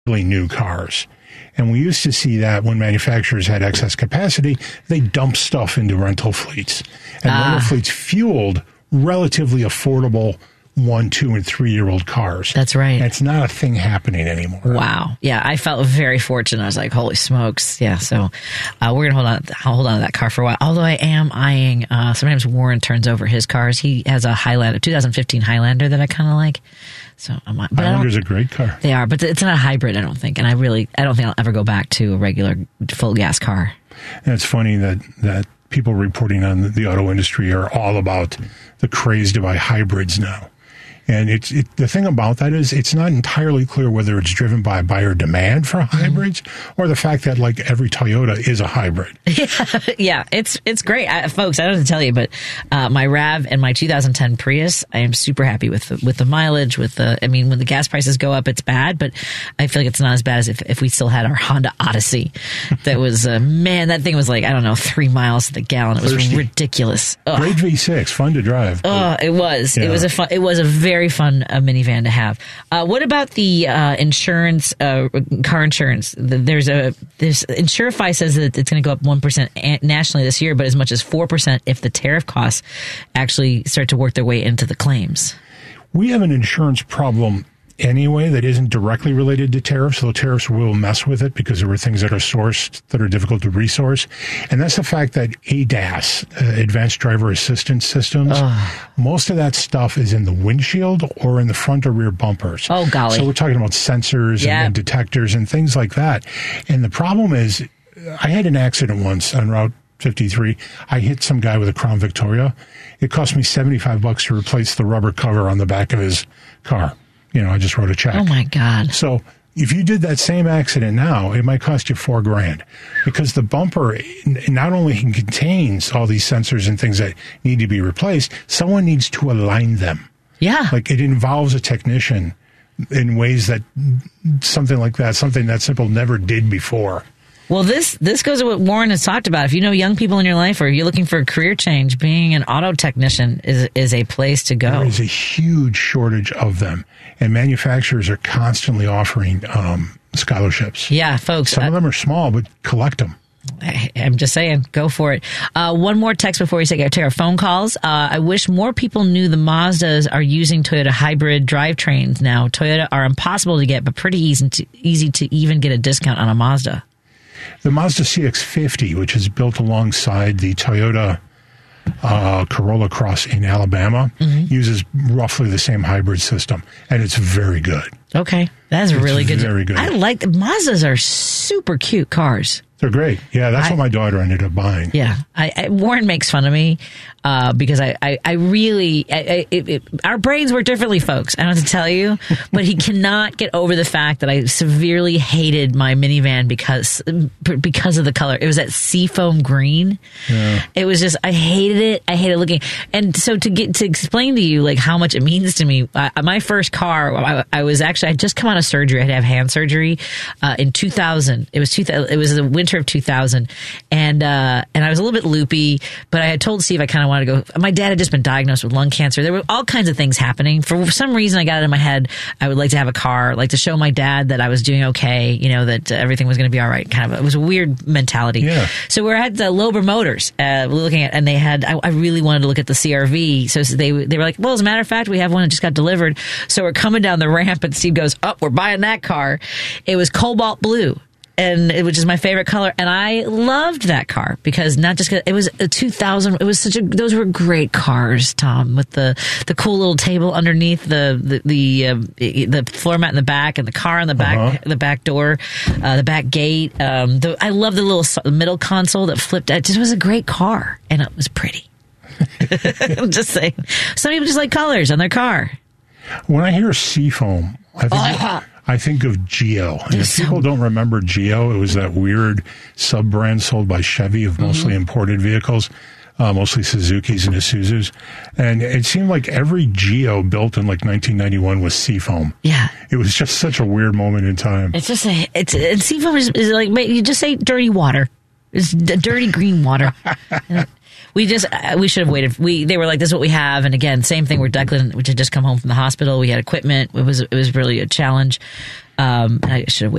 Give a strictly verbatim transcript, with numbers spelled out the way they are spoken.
really new cars. And we used to see that when manufacturers had excess capacity, they dumped stuff into rental fleets. And Ah. rental fleets fueled relatively affordable one, two, and three-year-old cars. That's right. And it's not a thing happening anymore. Wow. Yeah, I felt very fortunate. I was like, holy smokes. Yeah, so uh, we're going to hold on I'll hold on to that car for a while. Although I am eyeing, uh, sometimes Warren turns over his cars. He has a Highlander, twenty fifteen Highlander that I kind of like. So I'm but Highlander's a great car. They are, but it's not a hybrid, I don't think. And I really, I don't think I'll ever go back to a regular full gas car. And it's funny that, that people reporting on the auto industry are all about the craze to buy hybrids now. And it's it, the thing about that is it's not entirely clear whether it's driven by buyer demand for hybrids or the fact that like every Toyota is a hybrid. Yeah, yeah, it's it's great, I, folks. I don't have to tell you, but uh, my RAV and my two thousand ten Prius, I am super happy with the, with the mileage. With the, I mean, when the gas prices go up, it's bad, but I feel like it's not as bad as if, if we still had our Honda Odyssey. That was uh, man, that thing was like I don't know, three miles to the gallon. It was Thirsty. ridiculous. Ugh. Great V six, fun to drive. Oh, it was. Yeah. It was a fun. It was a very fun uh, minivan to have. Uh, what about the uh, insurance, uh, car insurance? The, there's a there's Insurify says that it's going to go up one percent nationally this year, but as much as four percent if the tariff costs actually start to work their way into the claims. We have an insurance problem anyway that isn't directly related to tariffs, though tariffs will mess with it because there were things that are sourced that are difficult to resource. And that's the fact that A D A S, uh, Advanced Driver Assistance Systems, Ugh. most of that stuff is in the windshield or in the front or rear bumpers. Oh, golly. So we're talking about sensors Yeah. and, and detectors and things like that. And the problem is, I had an accident once on Route fifty-three. I hit some guy with a Crown Victoria. It cost me seventy-five bucks to replace the rubber cover on the back of his car. You know, I just wrote a check. Oh my God. So if you did that same accident now, it might cost you four grand because the bumper not only contains all these sensors and things that need to be replaced, someone needs to align them. Yeah. Like it involves a technician in ways that something like that, something that simple never did before. Well, this this goes to what Warren has talked about. If you know young people in your life or you're looking for a career change, being an auto technician is is a place to go. There is a huge shortage of them, and manufacturers are constantly offering um, scholarships. Yeah, folks. Some uh, of them are small, but collect them. I, I'm just saying, go for it. Uh, one more text before we take our phone calls. Uh, I wish more people knew the Mazdas are using Toyota hybrid drivetrains now. Toyota are impossible to get, but pretty easy to, easy to even get a discount on a Mazda. The Mazda C X fifty, which is built alongside the Toyota uh, Corolla Cross in Alabama, Mm-hmm. uses roughly the same hybrid system, and it's very good. Okay, that's It's really good. very good. I like the Mazdas are super cute cars. They're great. Yeah, that's I- what my daughter ended up buying. Yeah, I, I, Warren makes fun of me uh, because I, I, I really, I, I, it, it, our brains work differently, folks. I don't have to tell you, but he cannot get over the fact that I severely hated my minivan because because of the color. It was that seafoam green. Yeah. It was just, I hated it. I hated looking. And so to get to explain to you like how much it means to me, I, my first car, I, I was actually, I had just come out of surgery. I had to have hand surgery uh, in two thousand. It was two thousand. It was the winter of two thousand, and uh, and I was a little bit loopy, but I had told Steve I kind of wanted to go. My dad had just been diagnosed with lung cancer. There were all kinds of things happening. For some reason, I got it in my head. I would like to have a car, like to show my dad that I was doing okay. You know, that uh, everything was going to be all right. Kind of, it was a weird mentality. Yeah. So we're at the Lober Motors, uh, looking at, and they had. I, I really wanted to look at the C R V. So they they were like, well, as a matter of fact, we have one that just got delivered. So we're coming down the ramp, and Steve goes, "Oh, we're buying that car." It was cobalt blue. And it, which is my favorite color, and I loved that car because not just 'cause it was a two thousand. It was such a; those were great cars, Tom, with the, the cool little table underneath the the the, uh, the floor mat in the back and the car on the back, Uh-huh. the back door, uh, the back gate. Um, the, I love the little so- middle console that flipped. It just was a great car, and it was pretty. I'm just saying, some people just like colors on their car. When I hear seafoam, I think Oh. I think of Geo. And if so- people don't remember Geo, it was that weird sub brand sold by Chevy of mostly Mm-hmm. imported vehicles, uh, mostly Suzuki's and Isuzus. And it seemed like every Geo built in like nineteen ninety-one was seafoam. Yeah. It was just such a weird moment in time. It's just a, it's, and seafoam is, is like, you just say dirty water. It's d- dirty green water. We just, uh, we should have waited. We, they were like, this is what we have. And again, same thing with Declan, which had just come home from the hospital. We had equipment. It was, it was really a challenge. Um, I should have